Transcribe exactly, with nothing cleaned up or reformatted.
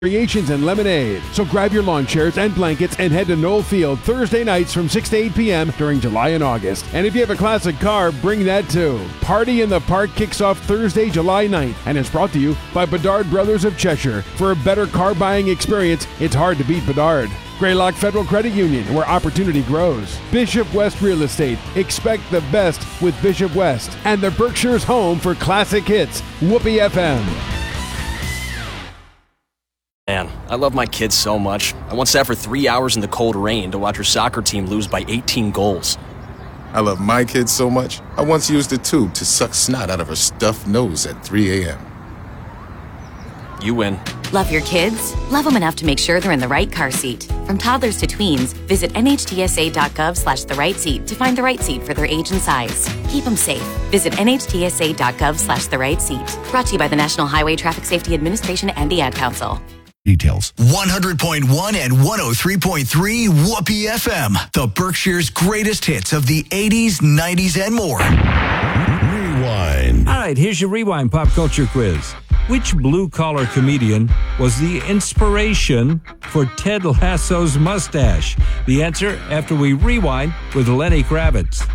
variations and lemonade. So grab your lawn chairs and blankets and head to Knoll Field Thursday nights from six to eight p.m. during July and August. And if you have a classic car, bring that too. Party in the Park kicks off Thursday, July ninth, and is brought to you by Bedard Brothers of Cheshire. For a better car buying experience, it's hard to beat Bedard. Greylock Federal Credit Union, where opportunity grows. Bishop West Real Estate. Expect the best with Bishop West. And the Berkshire's home for classic hits, Whoopee F M. Man, I love my kids so much. I once sat for three hours in the cold rain to watch her soccer team lose by eighteen goals. I love my kids so much, I once used a tube to suck snot out of her stuffed nose at three a.m. You win. Love your kids? Love them enough to make sure they're in the right car seat. From toddlers to tweens, visit nhtsa.gov slash the right seat to find the right seat for their age and size. Keep them safe. Visit nhtsa.gov slash the right seat. Brought to you by the National Highway Traffic Safety Administration and the Ad Council. Details. one hundred point one and one oh three point three Whoopee F M. The Berkshire's greatest hits of the eighties, nineties, and more. Rewind. All right, here's your Rewind pop culture quiz. Which blue-collar comedian was the inspiration for Ted Lasso's mustache? The answer after we rewind with Lenny Kravitz.